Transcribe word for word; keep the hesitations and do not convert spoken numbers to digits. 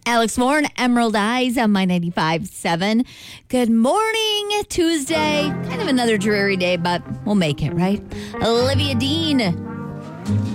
Alex Moore and Emerald Eyes on My ninety-five point seven. Good morning, Tuesday. Kind of another dreary day, but we'll make it, right? Olivia Dean.